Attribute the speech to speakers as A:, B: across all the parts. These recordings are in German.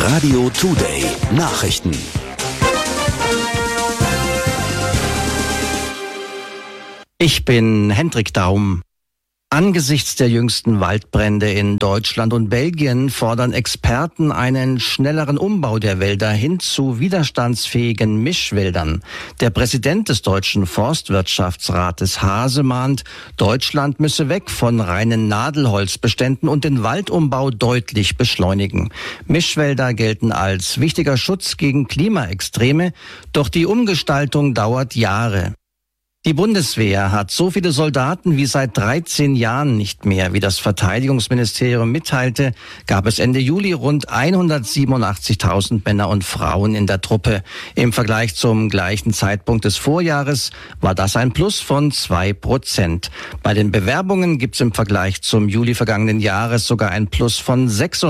A: Radio Today Nachrichten.
B: Ich bin Hendrik Daum. Angesichts der jüngsten Waldbrände in Deutschland und Belgien fordern Experten einen schnelleren Umbau der Wälder hin zu widerstandsfähigen Mischwäldern. Der Präsident des Deutschen Forstwirtschaftsrates Hase mahnt, Deutschland müsse weg von reinen Nadelholzbeständen und den Waldumbau deutlich beschleunigen. Mischwälder gelten als wichtiger Schutz gegen Klimaextreme, doch die Umgestaltung dauert Jahre. Die Bundeswehr hat so viele Soldaten wie seit 13 Jahren nicht mehr. Wie das Verteidigungsministerium mitteilte, gab es Ende Juli rund 187.000 Männer und Frauen in der Truppe. Im Vergleich zum gleichen Zeitpunkt des Vorjahres war das ein Plus von 2%. Bei den Bewerbungen gibt es im Vergleich zum Juli vergangenen Jahres sogar ein Plus von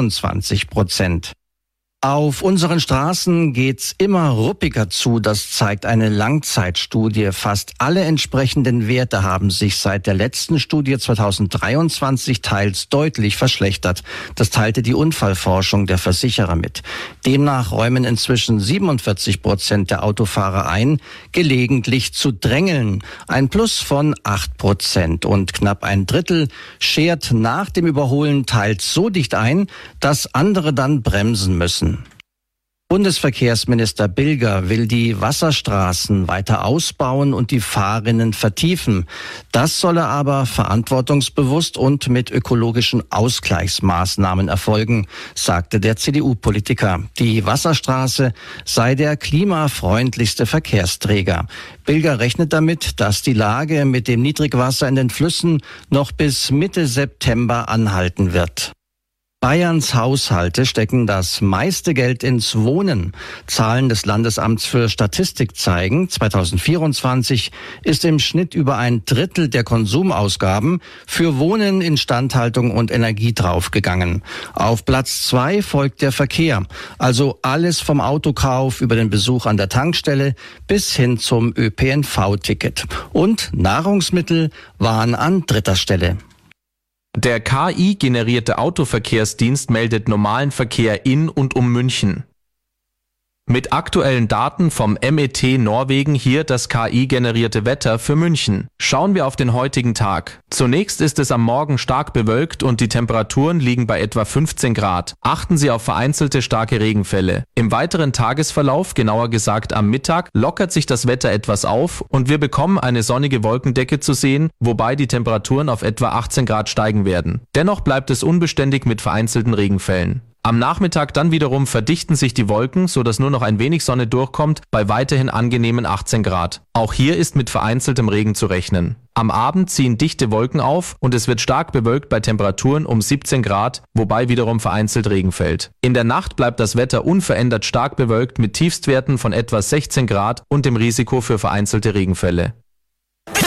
B: 26%. Auf unseren Straßen geht's immer ruppiger zu, das zeigt eine Langzeitstudie. Fast alle entsprechenden Werte haben sich seit der letzten Studie 2023 teils deutlich verschlechtert. Das teilte die Unfallforschung der Versicherer mit. Demnach räumen inzwischen 47% der Autofahrer ein, gelegentlich zu drängeln. Ein Plus von 8%. Und knapp ein Drittel schert nach dem Überholen teils so dicht ein, dass andere dann bremsen müssen. Bundesverkehrsminister Bilger will die Wasserstraßen weiter ausbauen und die Fahrrinnen vertiefen. Das solle aber verantwortungsbewusst und mit ökologischen Ausgleichsmaßnahmen erfolgen, sagte der CDU-Politiker. Die Wasserstraße sei der klimafreundlichste Verkehrsträger. Bilger rechnet damit, dass die Lage mit dem Niedrigwasser in den Flüssen noch bis Mitte September anhalten wird. Bayerns Haushalte stecken das meiste Geld ins Wohnen. Zahlen des Landesamts für Statistik zeigen, 2024 ist im Schnitt über ein Drittel der Konsumausgaben für Wohnen, Instandhaltung und Energie draufgegangen. Auf Platz 2 folgt der Verkehr, also alles vom Autokauf über den Besuch an der Tankstelle bis hin zum ÖPNV-Ticket. Und Nahrungsmittel waren an 3. Stelle.
C: Der KI-generierte Autoverkehrsdienst meldet normalen Verkehr in und um München. Mit aktuellen Daten vom MET Norwegen hier das KI-generierte Wetter für München. Schauen wir auf den heutigen Tag. Zunächst ist es am Morgen stark bewölkt und die Temperaturen liegen bei etwa 15 Grad. Achten Sie auf vereinzelte starke Regenfälle. Im weiteren Tagesverlauf, genauer gesagt am Mittag, lockert sich das Wetter etwas auf und wir bekommen eine sonnige Wolkendecke zu sehen, wobei die Temperaturen auf etwa 18 Grad steigen werden. Dennoch bleibt es unbeständig mit vereinzelten Regenfällen. Am Nachmittag dann wiederum verdichten sich die Wolken, sodass nur noch ein wenig Sonne durchkommt, bei weiterhin angenehmen 18 Grad. Auch hier ist mit vereinzeltem Regen zu rechnen. Am Abend ziehen dichte Wolken auf und es wird stark bewölkt bei Temperaturen um 17 Grad, wobei wiederum vereinzelt Regen fällt. In der Nacht bleibt das Wetter unverändert stark bewölkt mit Tiefstwerten von etwa 16 Grad und dem Risiko für vereinzelte Regenfälle.